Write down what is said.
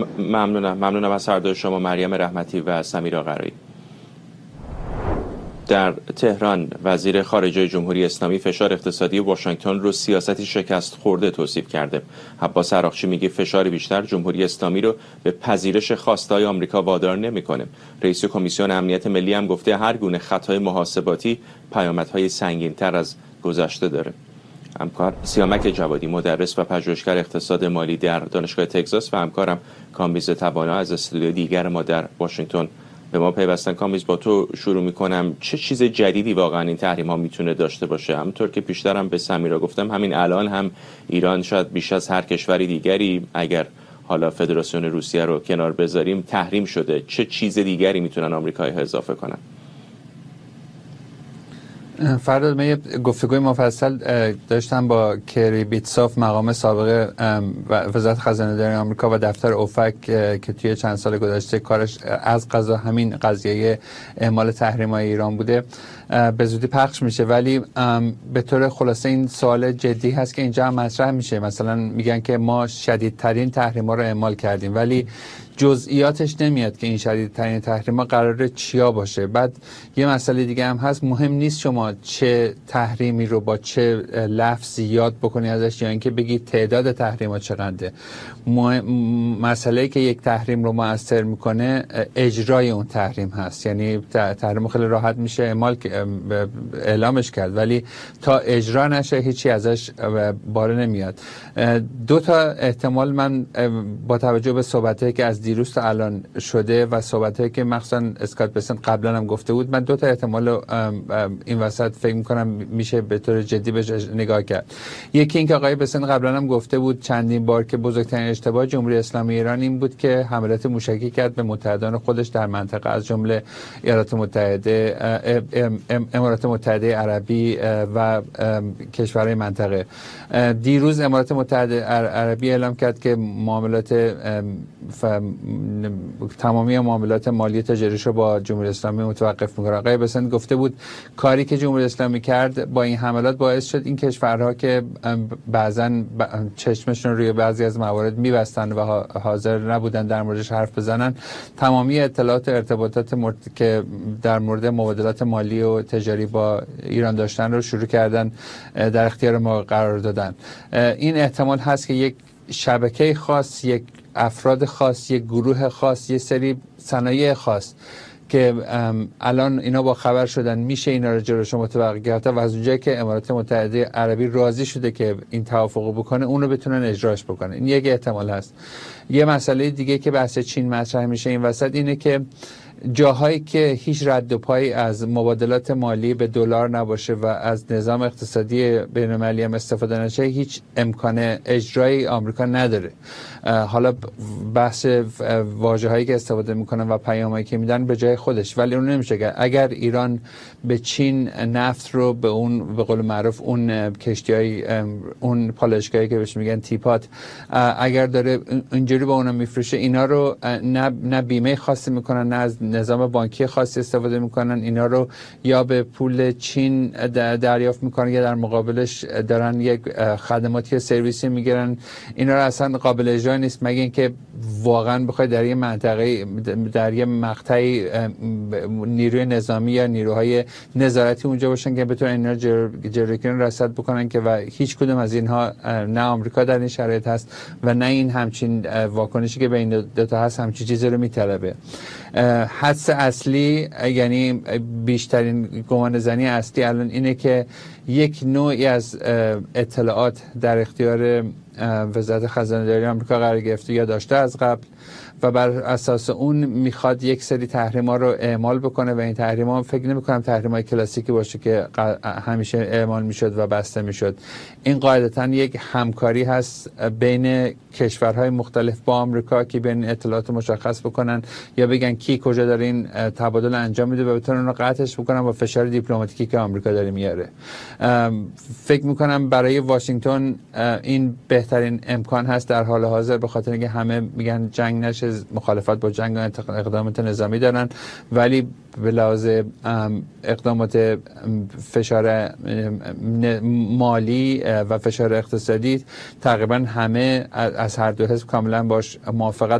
ممنونم از هر دو شما، مریم رحمتی و سمیر آقرایی. در تهران وزیر خارجه جمهوری اسلامی فشار اقتصادی واشنگتن رو سیاستی شکست خورده توصیف کرده. عباس عراقچی میگه فشار بیشتر جمهوری اسلامی رو به پذیرش خواستهای آمریکا وادار نمیکنه. رئیس کمیسیون امنیت ملی هم گفته هر گونه خطای محاسباتی پیامدهای سنگین‌تر از گذشته داره. همکار سیامک جوادی، مدرس و پژوهشگر اقتصاد مالی در دانشگاه تگزاس و همکارم کامبیز توانا از استودیو دیگر ما در واشنگتن به ما پیوستن. کامبیز، با تو شروع میکنم. چه چیز جدیدی واقعا این تحریم ها میتونه داشته باشه؟ همونطور که پیشترم به سمیرا گفتم، همین الان هم ایران شاید بیش از هر کشوری دیگری، اگر حالا فدراسیون روسیه رو کنار بذاریم، تحریم شده. چه چیز دیگری میتونن آمریکایی‌ها اضافه کنن؟ فرداد، من یه گفتگوی مفصل داشتم با کری بیتسوف، مقام سابق وزارت خزانه داری آمریکا و دفتر اوفک که توی چند سال گذشته کارش از قضا همین قضیه اعمال تحریم‌های ایران بوده. به زودی پخش میشه، ولی به طور خلاصه این سوال جدی هست که اینجا هم مطرح میشه. مثلا میگن که ما شدیدترین تحریم‌ها رو اعمال کردیم، ولی جزئیاتش نمیاد که این شدیدترین تحریم‌ها قراره چیا باشه. بعد یه مسئله دیگه هم هست، مهم نیست شما چه تحریمی رو با چه لفظی یاد بکنی ازش یا اینکه بگی تعداد تحریم‌ها چقدره. مسئله که یک تحریم رو مؤثر میکنه اجرای اون تحریم هست. یعنی تحریم خیلی راحت میشه اعلامش کرد، ولی تا اجرا نشه هیچی ازش بالا نمیاد. دو تا احتمال من با توجه به صحبتایی که از دیروز تا الان شده و صحبتایی که مخصوصا اسکات بسنت قبلا هم گفته بود، من دو تا احتمال رو این وسط فکر میکنم میشه به طور جدی بهش نگاه کرد. یکی این که آقای بسنت قبلا هم گفته بود چندین بار که بزرگترین اشتباه جمهوری اسلامی ایران این بود که حملات موشکی کرد به متحدان خودش در منطقه، از جمله امارات متحده عربی و کشورهای منطقه. دیروز امارات متحده عربی اعلام کرد که تمامی معاملات مالی تجاریش رو با جمهوری اسلامی متوقف می‌کنه. آقای بسنت گفته بود کاری که جمهوری اسلامی کرد با این حملات باعث شد این کشورها که بعضاً چشمشون روی بعضی از موارد می‌بستن و حاضر نبودن در موردش حرف بزنن، تمامی اطلاعات و ارتباطات که در مورد مبادلات مالی و تجاری با ایران داشتن رو شروع کردن در اختیار ما قرار دادن. این احتمال هست که یک شبکه خاص، یک افراد خاص، یک گروه خاص، یک سری صنایع خاص که الان اینا با خبر شدن میشه اینا رو جلوش متوقف کرد و از اونجایی که امارات متحده عربی راضی شده که این توافق بکنه اون رو بتونن اجراش بکنه. این یک احتمال هست. یه مسئله دیگه که بحث چین مطرح میشه این وسط اینه که جاهایی که هیچ رد و پایی از مبادلات مالی به دلار نباشه و از نظام اقتصادی بین‌المللی هم استفاده نشه، هیچ امکان اجرای آمریکا نداره. حالا بحث واژه‌هایی که استفاده میکنن و پیامایی که میدن به جای خودش، ولی اون نمیشه. اگر ایران به چین نفت رو به اون به قول معروف اون کشتیای اون پالایشگاهی که بهش میگن تیپات، اگر داره اینجوری با اونم میفروشه، اینا رو نه بیمه خاصی میکنن نه از نظام بانکی خاصی استفاده میکنن، اینا رو یا به پول چین دریافت میکنن یا در مقابلش دارن یک خدماتی سرویسی میگیرن. اینا رو اصلا قابل اجرا نیست مگه اینکه واقعا بخوای در یه منطقه در یه مقطعی نیروی نظامی یا نیروهای نظارتی اونجا باشن که بتونن اینا جلوگیری رصد بکنن که و هیچ کدوم از اینها نه آمریکا در این شرایط هست و نه این همچین واکنشی که بین دو تا هست همچین چیزی رو میطلبه. حدس اصلی یعنی بیشترین گمان زنی اصلی الان اینه که یک نوعی از اطلاعات در اختیار وزارت خزانه داری آمریکا قرار گرفته یا داشته از قبل و بر اساس اون میخواد یک سری تحریم‌ها رو اعمال بکنه و این تحریم‌ها فکر نمی‌کنم تحریم‌های کلاسیکی باشه که همیشه اعمال میشد و بسته میشد. این قاعدتاً یک همکاری هست بین کشورهای مختلف با آمریکا که بین اطلاعات مشخص بکنن یا بگن کی کجا داره این تبادل انجام میده و بتونن رو قطعش بکنن با فشار دیپلماتیکی که آمریکا داره میاره. فکر می‌کنم برای واشنگتن این بهترین امکان هست در حال حاضر، به خاطر اینکه همه میگن جنگ نشه، مخالفت با جنگ و اقدامات نظامی دارن، ولی به لحاظ اقدامات فشار مالی و فشار اقتصادی تقریبا همه از هر دو حزب کاملا باش موافقت